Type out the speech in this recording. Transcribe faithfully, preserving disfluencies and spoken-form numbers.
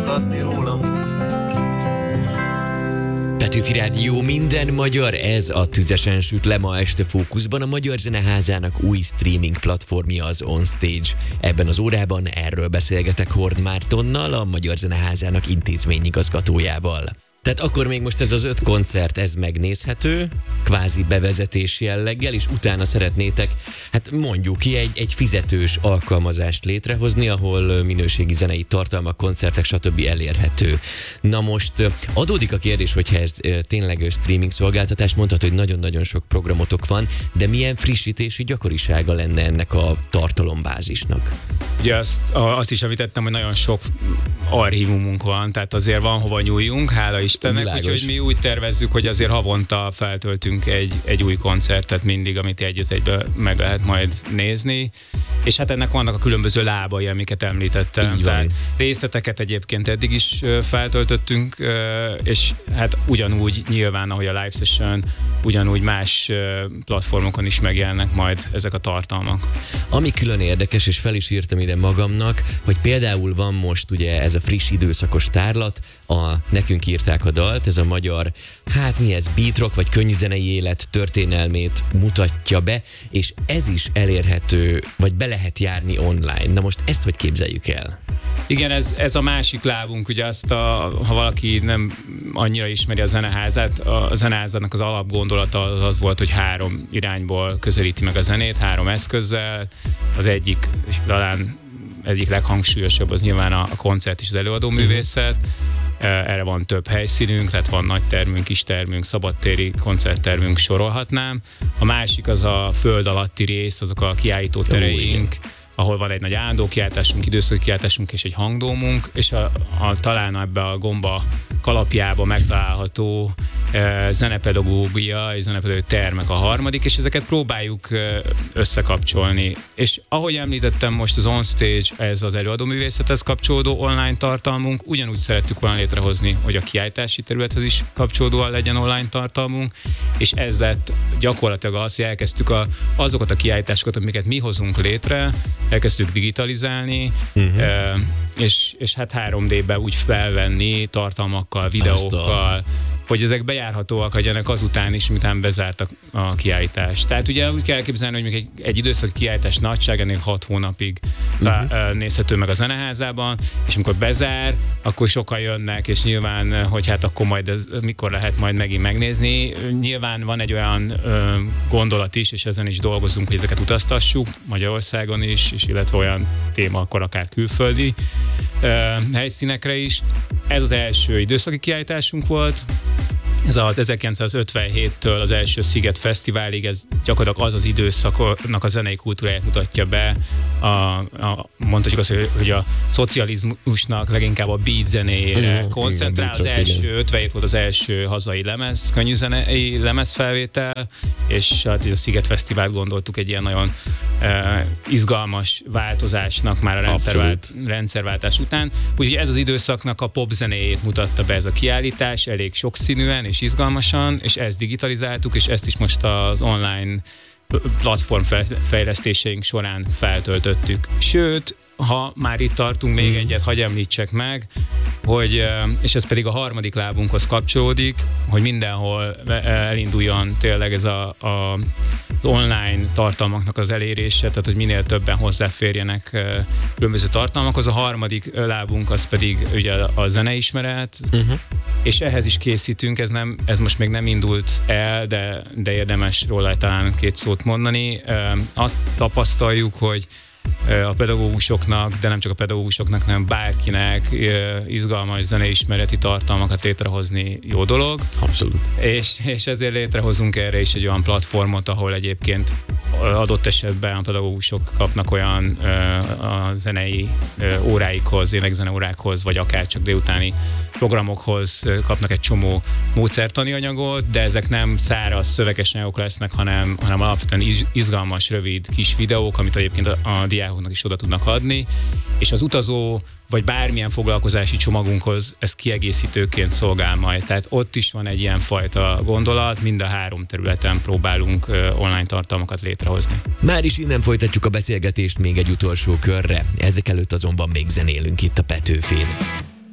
tájékoztatni rólam. Petőfi Rádió, minden magyar, ez a Tüzesen süt le. Ma este fókuszban a Magyar Zeneházának új streaming platformja, az OnStage. Ebben az órában erről beszélgetek Horn Mártonnal, a Magyar Zeneházának intézményigazgatójával. Tehát akkor még most ez az öt koncert, ez megnézhető, kvázi bevezetés jelleggel, és utána szeretnétek, hát mondjuk ki, egy, egy fizetős alkalmazást létrehozni, ahol minőségi zenei tartalmak, koncertek, stb. Elérhető. Na most adódik a kérdés, hogyha ez tényleg streaming szolgáltatás, mondhatod, hogy nagyon-nagyon sok programotok van, de milyen frissítési gyakorisága lenne ennek a tartalombázisnak? Ugye azt, azt is említettem, hogy nagyon sok archívumunk van, tehát azért van hova nyúljunk, hála Istennek, úgyhogy mi úgy tervezzük, hogy azért havonta feltöltünk egy, egy új koncertet mindig, amit egy az egyben meg lehet majd nézni, és hát ennek vannak a különböző lábai, amiket említettem. Tehát részleteket egyébként eddig is feltöltöttünk, és hát ugyanúgy nyilván, ahogy a live session, ugyanúgy más platformokon is megjelennek majd ezek a tartalmak. Ami külön érdekes, és fel is írtam ide magamnak, hogy például van most ugye ez a friss időszakos tárlat, a nekünk írták a dalt, ez a magyar, hát mi ez, beat rock, vagy könnyűzenei élet történelmét mutatja be, és ez is elérhető, vagy be lehet járni online. Na most ezt hogy képzeljük el? Igen, ez, ez a másik lábunk, ugye azt, a, ha valaki nem annyira ismeri a zeneházát, a zeneházának az alapgondolata az, az volt, hogy három irányból közelíti meg a zenét, három eszközzel. Az egyik, talán egyik leghangsúlyosabb az nyilván a, a koncert és az előadó művészet. Erre van több helyszínünk, tehát van nagy termünk, kis termünk, szabadtéri koncerttermünk, sorolhatnám. A másik az a föld alatti rész, azok a kiállító tereink, ahol van egy nagy állandó kiáltásunk, időszaki kiáltásunk és egy hangdómunk, és a, a, talán ebbe a gomba kalapjába megtalálható e, zenepedagógia és zenepedagógiai termek a harmadik, és ezeket próbáljuk e, összekapcsolni. És ahogy említettem, most az OnStage, ez az előadóművészethez kapcsolódó online tartalmunk, ugyanúgy szerettük volna létrehozni, hogy a kiállítási területhez is kapcsolódóan legyen online tartalmunk, és ez lett gyakorlatilag az, hogy elkezdtük a, azokat a kiállításokat, amiket mi hozunk létre, elkezdtük digitalizálni, uh-huh. e, és, és hát három dé-ben úgy felvenni tartalmakkal, videókkal, hogy ezek bejárhatóak legyenek azután is, miután bezártak a kiállítást. Tehát ugye úgy kell elképzelni, hogy még egy, egy időszak kiállítás nagyság ennél hat hónapig uh-huh. nézhető meg a zeneházában, és amikor bezár, akkor sokan jönnek, és nyilván, hogy hát akkor majd ez, mikor lehet majd megint megnézni. Nyilván van egy olyan ö, gondolat is, és ezen is dolgozunk, hogy ezeket utaztassuk Magyarországon is, és illetve olyan téma, akkor akár külföldi ö, helyszínekre is. Ez az első időszaki kiállításunk volt. Ez az ezerkilencszázötvenhéttől az első Sziget Fesztiválig, ez gyakorlatilag az az időszaknak a zenei kultúráját mutatja be. A, a, mondhatjuk azt, hogy a szocializmusnak leginkább a beat zenéjére uh, koncentrál. Az első ötvenhét volt az első hazai lemez, könnyűzenei lemezfelvétel, és hát a Sziget Fesztivált gondoltuk egy ilyen nagyon uh, izgalmas változásnak már a rendszervált, rendszerváltás után. Úgyhogy ez az időszaknak a popzenéjét mutatta be ez a kiállítás, elég sokszínűen és izgalmasan, és ezt digitalizáltuk, és ezt is most az online platform fejlesztéseink során feltöltöttük. Sőt, ha már itt tartunk, még hmm. egyet hadd említsek meg, hogy, és ez pedig a harmadik lábunkhoz kapcsolódik, hogy mindenhol elinduljon tényleg ez a, a, az online tartalmaknak az elérése, tehát hogy minél többen hozzáférjenek különböző tartalmakhoz. A harmadik lábunk az pedig ugye a zeneismeret, uh-huh. és ehhez is készítünk, ez, nem, ez most még nem indult el, de, de érdemes róla talán két szót mondani. Azt tapasztaljuk, hogy a pedagógusoknak, de nem csak a pedagógusoknak, hanem bárkinek izgalmas zeneismereti tartalmakat létrehozni jó dolog. Abszolút. És, és ezért létrehozunk erre is egy olyan platformot, ahol egyébként adott esetben a pedagógusok kapnak olyan a zenei óráikhoz, énekzeneórákhoz, vagy akár csak délutáni programokhoz kapnak egy csomó módszertani anyagot, de ezek nem száraz szöveges anyagok lesznek, hanem, hanem alapvetően izgalmas, rövid kis videók, amit egyébként a, a diákoknak is oda tudnak adni, és az utazó vagy bármilyen foglalkozási csomagunkhoz ez kiegészítőként szolgál majd. Tehát ott is van egy ilyen fajta gondolat, mind a három területen próbálunk online tartalmakat létrehozni. Már is innen folytatjuk a beszélgetést még egy utolsó körre. Ezek előtt azonban még zenélünk itt a Petőfin.